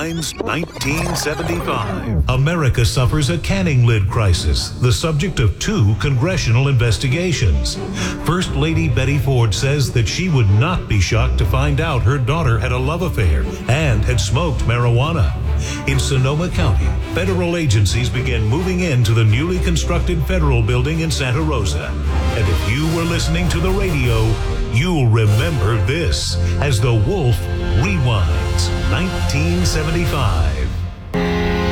Rewinds 1975. America suffers a canning lid crisis, the subject of 2 congressional investigations. First Lady Betty Ford says that she would not be shocked to find out her daughter had a love affair and had smoked marijuana. In Sonoma County, federal agencies began moving into the newly constructed federal building in Santa Rosa. And if you were listening to the radio, you'll remember this as The Wolf Rewinds 1975.